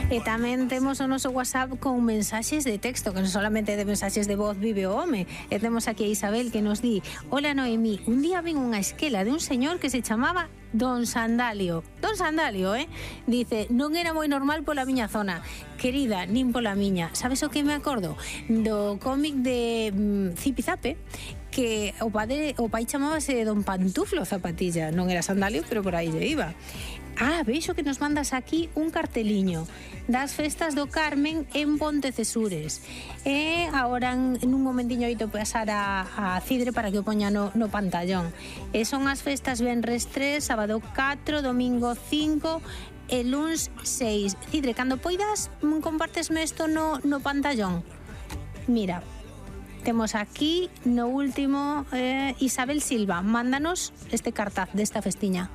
E tamén temos o noso WhatsApp con mensaxes de texto, que non solamente de mensaxes de voz vive o home. E temos aquí a Isabel que nos di: hola Noemí, un día ven unha esquela de un señor que se chamaba Don Sandalio. Don Sandalio, dice, non era moi normal pola miña zona. Querida, nin pola miña. Sabes o que me acordo? Do cómic de Zipizape, que o pai chamábase Don Pantuflo Zapatilla. Non era Sandalio, pero por aí lle iba. Veixo que nos mandas aquí un carteliño das festas do Carmen en Pontecesures. E agora en un momentiño aí pasar a Cidre para que o poña no pantallón. E son as festas venres 3, sábado 4, domingo 5 e luns 6. Cidre, cando poidas, compártesme isto no pantallón. Mira, temos aquí no último Isabel Silva, mándanos este cartaz desta festiña.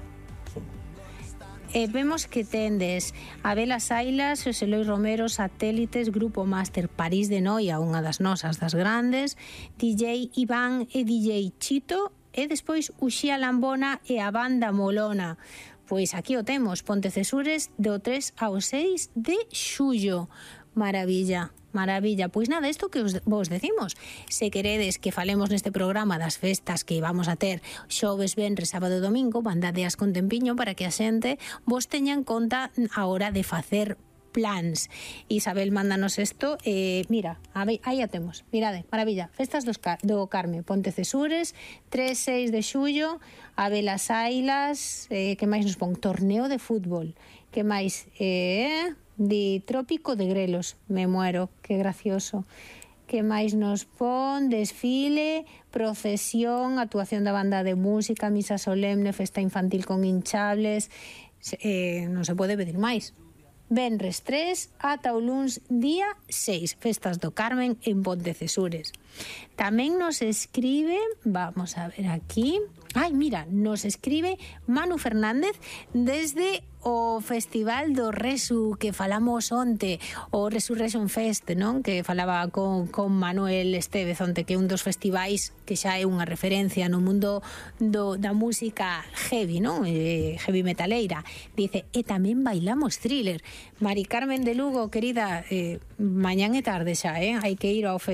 Vemos que tendes Abel Asailas, José Luis Romero, Satélites, Grupo Máster, París de Noia, unha das nosas, das grandes, DJ Iván e DJ Chito, e despois Uxía Lambona e a banda Molona. Pois aquí o temos, Pontecesures do 3 ao 6 de xullo. Maravilla, maravilla. Pois nada, isto que vos decimos. Se queredes que falemos neste programa das festas que vamos a ter xoves, venres, sábado e domingo, mandadeas con tempiño para que a xente vos teña en conta a hora de facer plans. Isabel, mándanos isto. Mira, aí a temos. Mirade, maravilla. Festas do Carme, Pontecesures, 3-6 de xullo, Abel Asailas, que máis nos pon? Torneo de fútbol. Que máis? Di Trópico de Grelos, me muero, que gracioso. Que máis nos pon? Desfile, procesión, actuación da banda de música, misa solemne, festa infantil con hinchables, non se pode pedir máis. Venres 3 ata o luns día 6, festas do Carmen en Pontecesures. Tamén nos escribe, vamos a ver aquí, mira, nos escribe Manu Fernández desde o Festival do Resu que falamos onte, o Resurrection Fest, non? Que falaba con Manuel Estevez onte, que é un dos festivais que xa é unha referencia no mundo da música heavy, non? Heavy metaleira. Dice, e tamén bailamos Thriller. Mari Carmen de Lugo, querida, mañán e tarde xa, hai que ir ao festival.